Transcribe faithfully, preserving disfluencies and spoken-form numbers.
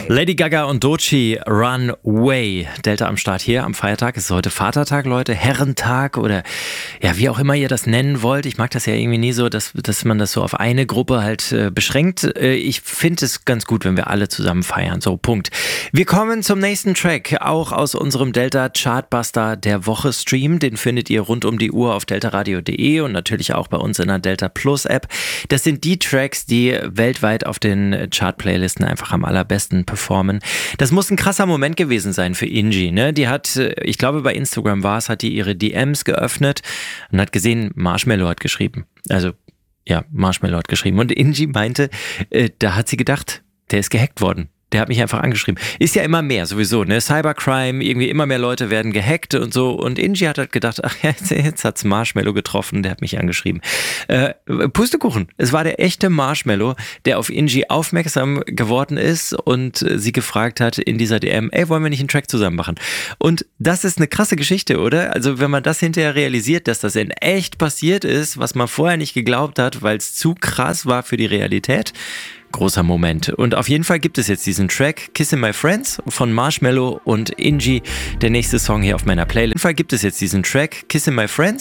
Lady Gaga und Doechii, Runway. Delta am Start hier am Feiertag. Es ist heute Vatertag, Leute, Herrentag oder ja, wie auch immer ihr das nennen wollt. Ich mag das ja irgendwie nie so, dass, dass man das so auf eine Gruppe halt äh, beschränkt. Äh, ich finde es ganz gut, wenn wir alle zusammen feiern. So, Punkt. Wir kommen zum nächsten Track, auch aus unserem Delta Chartbuster der Woche Stream. Den findet ihr rund um die Uhr auf deltaradio punkt de und natürlich auch bei uns in der Delta Plus App. Das sind die Tracks, die weltweit auf den Chart-Playlisten einfach am allerbesten performen. Das muss ein krasser Moment gewesen sein für Inji, ne? Die hat, ich glaube bei Instagram war es, hat die ihre D Ms geöffnet und hat gesehen, Marshmello hat geschrieben. Also, ja, Marshmello hat geschrieben. Und Inji meinte, äh, da hat sie gedacht, der ist gehackt worden. Der hat mich einfach angeschrieben. Ist ja immer mehr sowieso, ne? Cybercrime, irgendwie immer mehr Leute werden gehackt und so. Und Inji hat halt gedacht, ach, jetzt, jetzt hat's Marshmello getroffen, der hat mich angeschrieben. Äh, Pustekuchen, es war der echte Marshmello, der auf Inji aufmerksam geworden ist und äh, sie gefragt hat in dieser D M, ey, wollen wir nicht einen Track zusammen machen? Und das ist eine krasse Geschichte, oder? Also wenn man das hinterher realisiert, dass das in echt passiert ist, was man vorher nicht geglaubt hat, weil es zu krass war für die Realität. Großer Moment. Und auf jeden Fall gibt es jetzt diesen Track Kissing My Friends von Marshmello und Inji, der nächste Song hier auf meiner Playlist. Auf jeden Fall gibt es jetzt diesen Track Kissing My Friends